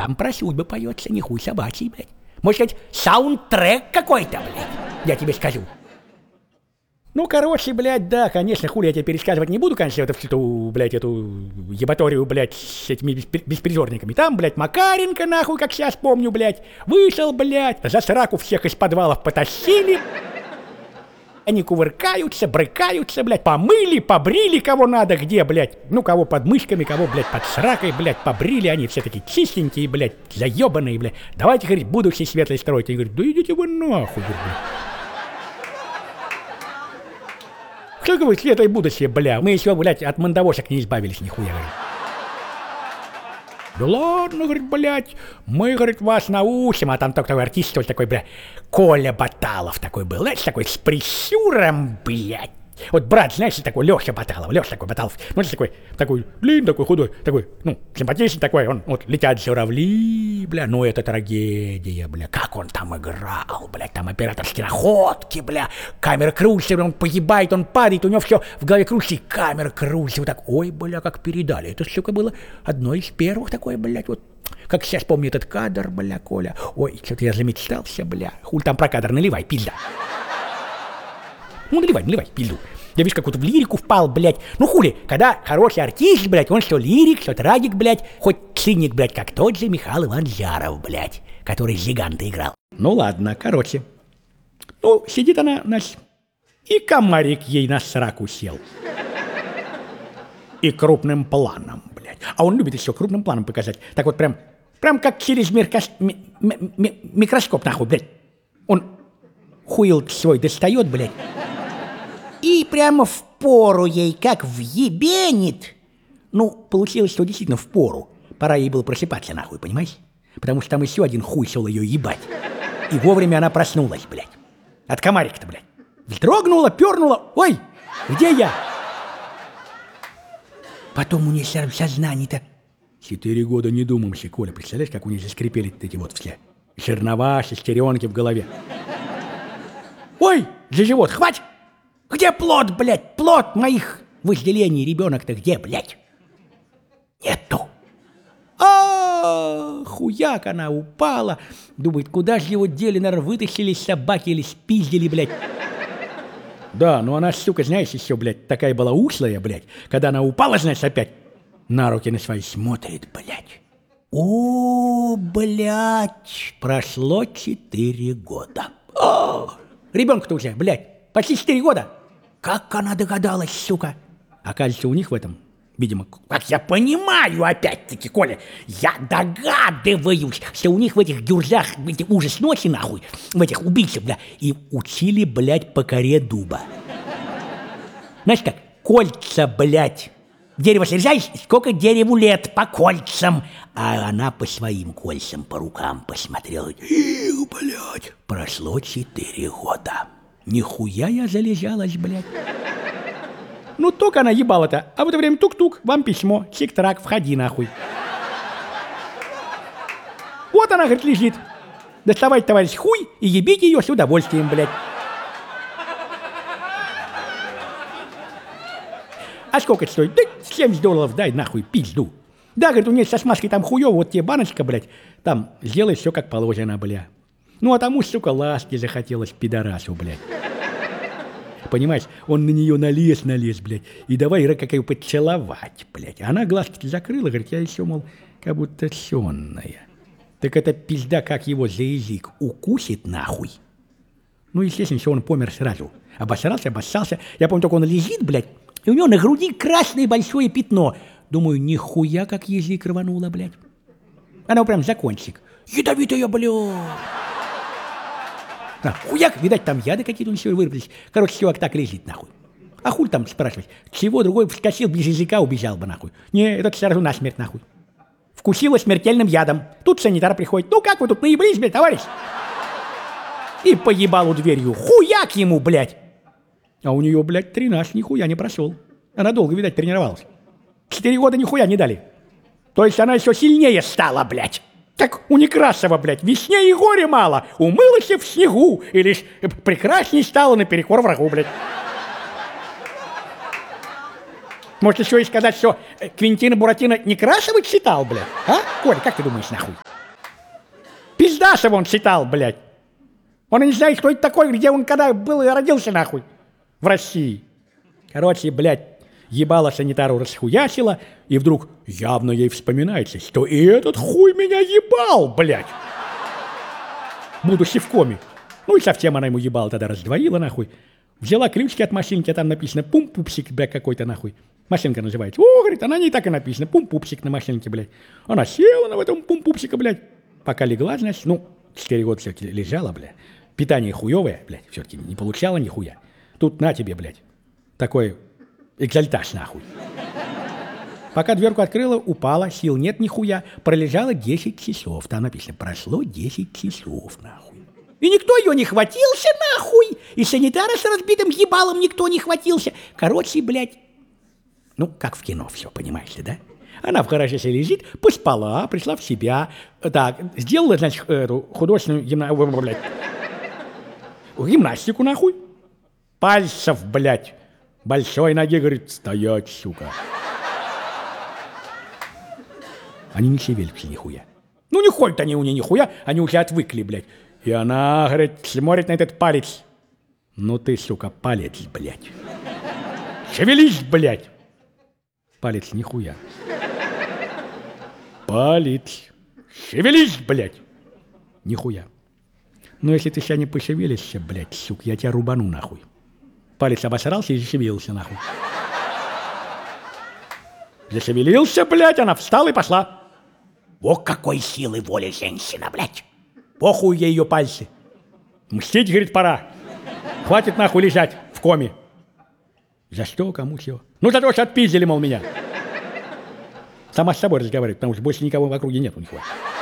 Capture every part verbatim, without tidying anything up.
Там про судьбы поется, не хуй собачий, блядь. Может сказать, саундтрек какой-то, блядь, я тебе скажу. Ну, короче, блядь, да, конечно, хули я тебе пересказывать не буду, конечно, эту, эту, блядь, эту ебаторию, блядь, с этими беспризорниками. Там, блядь, Макаренко, нахуй, как сейчас помню, блядь, вышел, блядь, за сраку всех из подвалов потащили. Они кувыркаются, брыкаются, блядь, помыли, побрили кого надо, где, блядь, ну, кого под мышками, кого, блядь, под сракой, блядь, побрили, они все такие чистенькие, блядь, заебанные, блядь. Давайте, говорит, будущее светлое строить. И говорит, да идите вы нахуй, блядь. Что говорит, светлое будущее, бля? Мы еще, блядь, от мандавошек не избавились, нихуя, говорит. Да ладно, говорит, блядь, мы, говорит, вас научим, а там только такой артист, вот такой, блядь, Коля Баталов такой был, знаешь, такой с прищуром, блядь. Вот брат, знаешь, такой Леша Баталов, Леша такой Баталов, ну, такой, такой, блин, такой худой, такой, ну, симпатичный такой, он, вот, летят журавли, бля, ну, это трагедия, бля, как он там играл, блядь, там операторские находки, бля, камера крутится, он погибает, он падает, у него все в голове крутится, камера крутится, вот так, ой, бля, как передали, это, сука, было одно из первых такое, блядь, вот, как сейчас помню этот кадр, бля, Коля, ой, что-то я замечтался, бля, хуль там про кадр, наливай, пизда. Ну, наливай, наливай, пизду. Я, видишь, как вот в лирику впал, блядь. Ну, хули, когда хороший артист, блядь, он что лирик, что трагик, блядь, хоть циник, блядь, как тот же Михаил Иванович Жаров, блядь, который гиганта играл. Ну, ладно, короче. Ну, сидит она, значит, и комарик ей на сраку сел. И крупным планом, блядь. А он любит еще крупным планом показать. Так вот прям, прям как через миркос... ми... ми... микроскоп, нахуй, блядь. Он хуил свой достает, блядь. И прямо в пору ей, как въебенит. Ну, получилось, что действительно в пору. Пора ей было просыпаться, нахуй, понимаешь? Потому что там еще один хуй шел ее ебать. И вовремя она проснулась, блядь. От комарика-то, блядь. Вздрогнула, пернула. Ой, где я? Потом у нее сознание-то... Четыре года не думался, Коля. Представляешь, как у нее заскрипели эти вот все жернова, шестеренки в голове. Ой, за живот, хватит! Где плод, блядь, плод моих вожделений? Ребенок-то где, блядь? Нету. А, хуяк, она упала. Думает, куда же его дели, наверное, вытащили собаки или спиздили, блядь. Да, ну она, сука, знаешь, еще, блядь, такая была ушлая, блядь. Когда она упала, знаешь, опять на руки на свои смотрит, блядь. О, блядь, прошло четыре года. О, ребенку-то уже, блядь, почти четыре года. Как она догадалась, сука? Оказывается, у них в этом, видимо, как я понимаю, опять-таки, Коля, я догадываюсь, что у них в этих дюрзах, в этих ужас ночи, нахуй, в этих убийцах, бля, и учили, блядь, по коре дуба. Знаешь как, кольца, блядь, дерево срезаешь, сколько дереву лет, по кольцам. А она по своим кольцам, по рукам посмотрела. Ih, блядь, прошло четыре года. Нихуя я залежалась, блядь. Ну, только она ебала-то. А в это время тук-тук, вам письмо. Чик-трак, входи нахуй. Вот она, говорит, лежит. Доставайте, товарищ, хуй и ебите ее с удовольствием, блядь. А сколько это стоит? Да семьдесят долларов дай нахуй, пизду. Да, говорит, у нее со смазкой там хуёво, вот тебе баночка, блядь. Там сделай все как положено, бля. Ну, а тому, сука, ласки захотелось пидорасу, блядь. Понимаешь, он на нее налез, налез, блядь. И давай, как ее поцеловать, блядь. Она глазки закрыла, говорит, я еще, мол, как будто сонная. Так эта пизда, как его за язык укусит, нахуй. Ну, естественно, что он помер сразу. Обосрался, обоссался. Я помню, только он лежит, блядь, и у него на груди красное большое пятно. Думаю, нихуя, как язык рвануло, блядь. Она прям за кончик. Ядовитая, блядь. А, хуяк, видать, там яды какие-то у него вырвались. Короче, чувак так лежит, нахуй. А хуй там спрашивать? Чего другой вскочил, без языка убежал бы, нахуй. Не, этот сразу насмерть, нахуй. Вкусила смертельным ядом. Тут санитар приходит. Ну как вы тут наеблись, блядь, товарищ? И поебалу дверью. Хуяк ему, блядь. А у нее, блядь, тренаж нихуя не прошел. Она долго, видать, тренировалась. Четыре года нихуя не дали. То есть она еще сильнее стала, блядь. Как у Некрасова, блядь, весне и горе мало, умылась в снегу, и лишь прекрасней стала наперекор врагу, блядь. Может, еще и сказать, что Квентина Буратино Некрасова читал, блядь? А, Коля, как ты думаешь, нахуй? Дашева он читал, блядь. Он и не знает, кто это такой, где он когда был и родился, нахуй. В России. Короче, блядь, ебало санитару расхуячила, и вдруг явно ей вспоминается, что и этот хуй меня ебал, блядь. Будучи в коме. Ну и совсем она ему ебала тогда раздвоила, нахуй. Взяла ключики от машинки, а там написано пум-пупсик, блядь, какой-то, нахуй. Машинка называется. О, говорит, она не так и написано. Пум-пупсик на машинке, блядь. Она села на этом пум-пупсика, блядь. Пока легла, значит, ну, четыре года все-таки лежала, блядь. Питание хуевое, блядь, все-таки не получала нихуя. Тут на тебе, блядь, такой экзальтаж, нахуй. Пока дверку открыла, упала, сил нет нихуя, пролежала десять часов. Там написано, прошло десять часов, нахуй. И никто ее не хватился, нахуй. И санитара с разбитым ебалом никто не хватился. Короче, блядь, ну, как в кино все, понимаете, да? Она в гараже себе лежит, поспала, пришла в себя. Так, сделала, значит, эту художественную гимна... блядь, гимнастику, нахуй. Пальцев, блядь, большой ноги, говорит, стоять, сука. Они не шевелятся нихуя. Ну, не ходят они у нее нихуя, они уже отвыкли, блядь. И она, говорит, смотрит на этот палец. Ну ты, сука, палец, блядь. Шевелись, блядь. Палец нихуя. Палец. Шевелись, блядь. Нихуя. Но если ты сейчас не пошевелишься, блядь, сука, я тебя рубану, нахуй. Палец обосрался и зашевелился, нахуй. Зашевелился, блядь, она встала и пошла. О, какой силы воли женщина, блядь. Похуй ей ее пальцы. Мстить, говорит, пора. Хватит нахуй лежать в коме. За что, кому все? Ну, за то, что отпиздили, мол, меня. Сама с собой разговаривает, потому что больше никого в округе нет у них.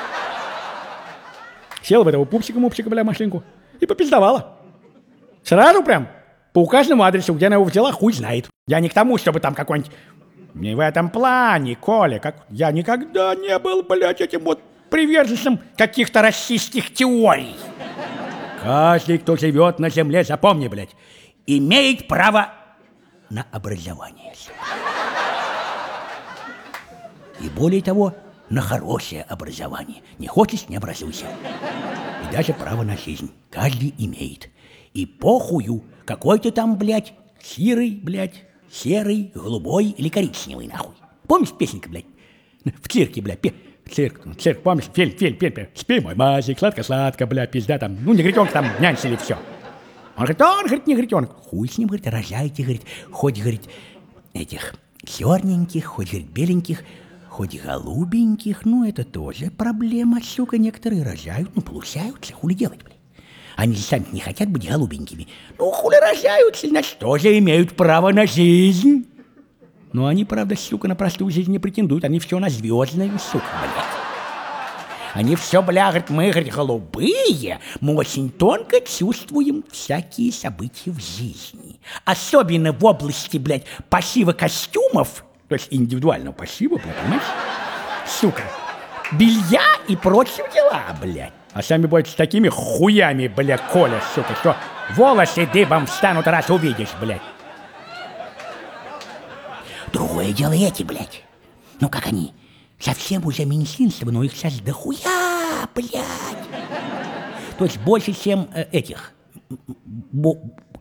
Села в этого пупсика-мупсика, бля, машинку и попиздовала. Сразу прям по указанному адресу, где она его взяла, хуй знает. Я не к тому, чтобы там какой-нибудь... Не в этом плане, Коля, как... Я никогда не был, блядь, этим вот приверженцем каких-то расистских теорий. Каждый, кто живет на земле, запомни, блядь, имеет право на образование. И более того, на хорошее образование. Не хочешь, не образуйся. И даже право на жизнь каждый имеет. И похую, какой ты там, блядь, серый, блядь, серый, голубой или коричневый, нахуй. Помнишь песенка, блядь? В цирке, блядь, пе... Цирк, цирк, помнишь? Фильм, фильм, фильм, фильм. Спи, мой мазик, сладко-сладко, блядь, пизда там. Ну, негритенка там нянчили, все. Он говорит, он, говорит, негритенок. Хуй с ним, говорит, рожайте, говорит, хоть, говорит, этих черненьких, хоть, говорит, беленьких, хоть голубеньких, ну, это тоже проблема, сука, некоторые рожают, ну, получаются, хули делать, блядь. Они сами не хотят быть голубенькими. Ну, хули рожаются, значит, тоже имеют право на жизнь. Но они, правда, сука, на простую жизнь не претендуют, они все на звездную, сука, блядь. Они все, бля, говорят, мы, говорит, голубые, мы очень тонко чувствуем всякие события в жизни. Особенно в области, блядь, пошива костюмов, то есть индивидуального пошива, блядь, понимаешь? Сука, белья и прочие дела, блядь. А сами будут с такими хуями, блядь, Коля, сука, что волосы дыбом встанут, раз увидишь, блядь. Другое дело эти, блядь. Ну, как они? Совсем уже меньшинство, но их сейчас дохуя, блядь. То есть больше, чем э, этих. Бо,